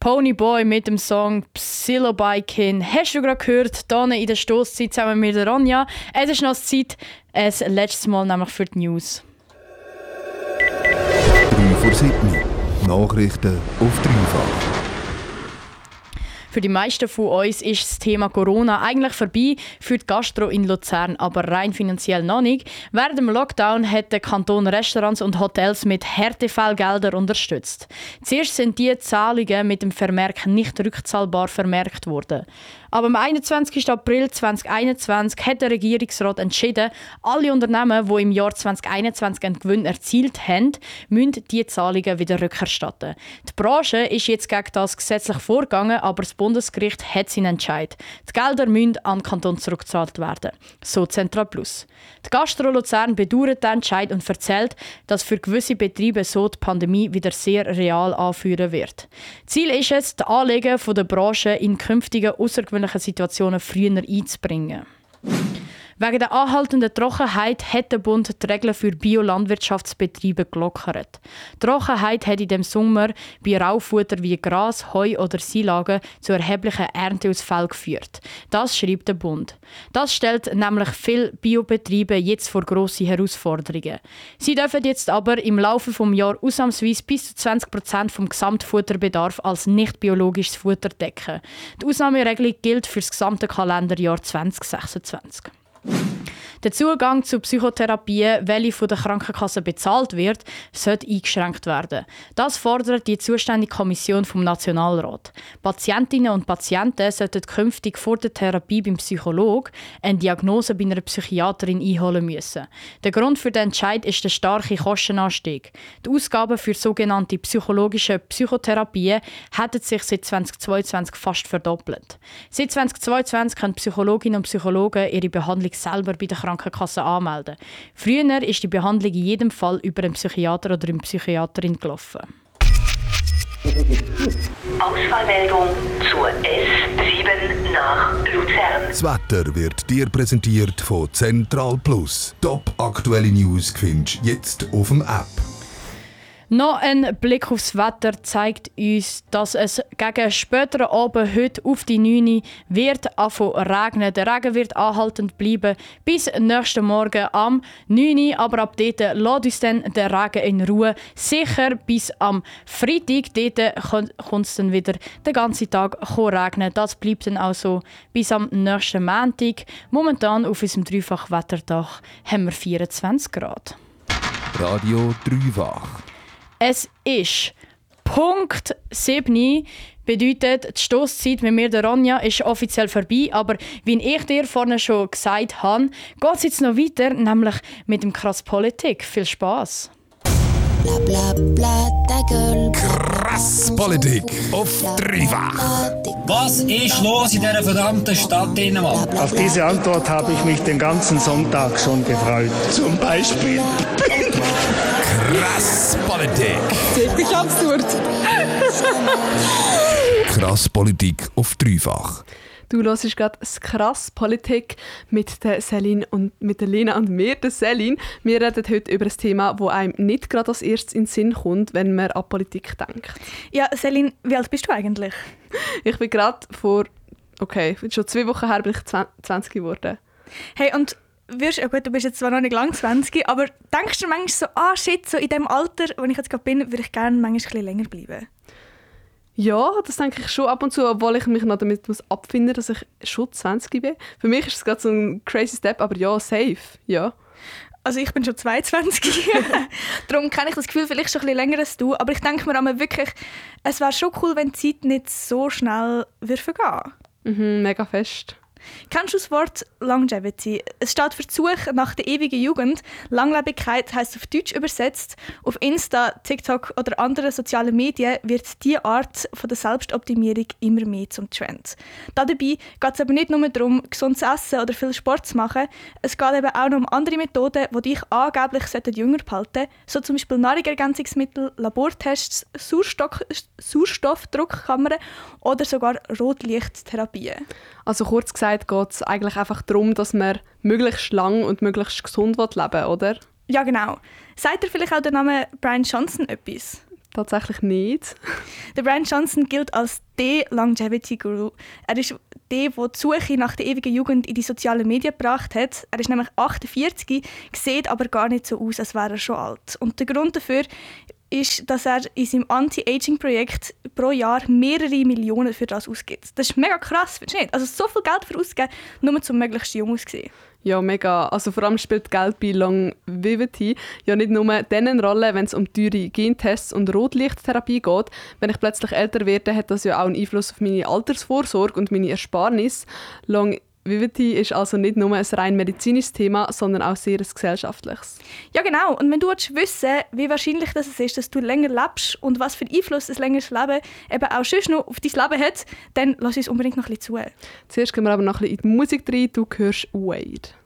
Ponyboy mit dem Song Psilocybin. Hast du gerade gehört, hier in der Stosszeit zusammen mit der Ronja. Es ist noch Zeit, ein letztes Mal nämlich für die News. 3:07. Nachrichten auf dreifach. Für die meisten von uns ist das Thema Corona eigentlich vorbei, für die Gastro in Luzern aber rein finanziell noch nicht. Während dem Lockdown hat der Kanton Restaurants und Hotels mit Härtefallgeldern unterstützt. Zuerst sind die Zahlungen mit dem Vermerk nicht rückzahlbar vermerkt worden. Aber am 21. April 2021 hat der Regierungsrat entschieden, alle Unternehmen, die im Jahr 2021 einen Gewinn erzielt haben, müssen diese Zahlungen wieder rückerstatten. Die Branche ist jetzt gegen das gesetzlich vorgegangen, aber das Bundesgericht hat seinen Entscheid. Die Gelder müssen an den Kanton zurückgezahlt werden. So Central Plus. Die Gastro Luzern bedauert den Entscheid und erzählt, dass für gewisse Betriebe so die Pandemie wieder sehr real anführen wird. Ziel ist es, die Anliegen der Branche in künftigen außergewöhnlichen Situationen früher einzubringen. Wegen der anhaltenden Trockenheit hat der Bund die Regeln für Biolandwirtschaftsbetriebe gelockert. Die Trockenheit hat in dem Sommer bei Raufutter wie Gras, Heu oder Silagen zu erheblichen Ernteausfällen geführt. Das schreibt der Bund. Das stellt nämlich viele Biobetriebe jetzt vor grosse Herausforderungen. Sie dürfen jetzt aber im Laufe des Jahres ausnahmsweise bis zu 20% vom Gesamtfutterbedarf als nicht biologisches Futter decken. Die Ausnahmeregelung gilt für das gesamte Kalenderjahr 2026. Der Zugang zu Psychotherapie, welche von der Krankenkasse bezahlt wird, sollte eingeschränkt werden. Das fordert die zuständige Kommission vom Nationalrat. Patientinnen und Patienten sollten künftig vor der Therapie beim Psychologen eine Diagnose bei einer Psychiaterin einholen müssen. Der Grund für den Entscheid ist der starke Kostenanstieg. Die Ausgaben für sogenannte psychologische Psychotherapien hätten sich seit 2022 fast verdoppelt. Seit 2022 können Psychologinnen und Psychologen ihre Behandlung selber bei der Krankenkasse anmelden. Früher ist die Behandlung in jedem Fall über einen Psychiater oder eine Psychiaterin gelaufen. Ausfallmeldung zur S7 nach Luzern. Das Wetter wird dir präsentiert von Central Plus. Top aktuelle News findest du jetzt auf dem App. Noch ein Blick aufs Wetter zeigt uns, dass es gegen späteren Abend heute auf die 9 wird regnen. Der Regen wird anhaltend bleiben bis nächsten Morgen am 9, aber ab dort lässt uns dann der Regen in Ruhe. Sicher bis am Freitag, dort kommt es dann wieder den ganzen Tag regnen. Das bleibt dann auch so bis am nächsten Montag. Momentan auf unserem Dreifach-Wetterdach haben wir 24 Grad. Radio Dreifach. Es ist Punkt 7, bedeutet, die Stosszeit mit mir, der Ronja, ist offiziell vorbei. Aber wie ich dir vorne schon gesagt habe, geht es jetzt noch weiter, nämlich mit dem Krass Politik. Viel Spass! Krass Politik auf dreifach. Was ist los in dieser verdammten Stadt, Mann? Auf diese Antwort habe ich mich den ganzen Sonntag schon gefreut. Zum Beispiel. Krass Politik. Wirklich absurd. Krass Politik auf dreifach. Du hörst gerade das «Krass Politik» mit der Celine und mit der Lena und mir, der Celine. Wir reden heute über ein Thema, das einem nicht gerade als erstes in den Sinn kommt, wenn man an Politik denkt. Ja, Celine, wie alt bist du eigentlich? Ich bin gerade schon 2 Wochen her bin ich 20 geworden. Hey, und ja gut, du bist jetzt zwar noch nicht lang 20, aber denkst du manchmal so, shit, so in dem Alter, wo ich jetzt gerade bin, würde ich gerne manchmal ein bisschen länger bleiben? Ja, das denke ich schon ab und zu, obwohl ich mich noch damit abfinden muss, dass ich schon 20 bin. Für mich ist es gerade so ein crazy Step, aber ja, safe, ja. Also ich bin schon 22. Darum kenne ich das Gefühl vielleicht schon ein bisschen länger als du. Aber ich denke mir aber wirklich, es wäre schon cool, wenn die Zeit nicht so schnell vergehen würde. Mega fest. Kennst du das Wort Longevity? Es steht für die Suche nach der ewigen Jugend. Langlebigkeit heisst auf Deutsch übersetzt. Auf Insta, TikTok oder anderen sozialen Medien wird diese Art von der Selbstoptimierung immer mehr zum Trend. Dabei geht es aber nicht nur darum, gesund zu essen oder viel Sport zu machen. Es geht eben auch noch um andere Methoden, die dich angeblich jünger behalten sollten. So zum Beispiel Nahrungsergänzungsmittel, Labortests, Sauerstoffdruckkammern oder sogar Rotlichttherapien. Also kurz gesagt geht es eigentlich einfach darum, dass man möglichst lang und möglichst gesund leben will, oder? Ja, genau. Sagt dir vielleicht auch der Name Brian Johnson etwas? Tatsächlich nicht. Der Brian Johnson gilt als der Longevity-Guru. Er ist der die Suche nach der ewigen Jugend in die sozialen Medien gebracht hat. Er ist nämlich 48, sieht aber gar nicht so aus, als wäre er schon alt. Und der Grund dafür ist, dass er in seinem Anti-Aging-Projekt pro Jahr mehrere Millionen für das ausgibt. Das ist mega krass, findest du nicht? Also so viel Geld für ausgeben, nur zum möglichst jung auszusehen. Ja, mega. Also vor allem spielt Geld bei Longevity ja nicht nur dann eine Rolle, wenn es um teure Gentests und Rotlichttherapie geht. Wenn ich plötzlich älter werde, hat das ja auch einen Einfluss auf meine Altersvorsorge und meine Ersparnis. Longevity ist also nicht nur ein rein medizinisches Thema, sondern auch sehr ein gesellschaftliches. Ja, genau. Und wenn du wissen willst, wie wahrscheinlich das ist, dass du länger lebst und was für Einfluss ein längeres Leben eben auch sonst noch auf dein Leben hat, dann lass uns unbedingt noch ein bisschen zu. Zuerst gehen wir aber noch ein bisschen in die Musik rein. Du hörst Wade.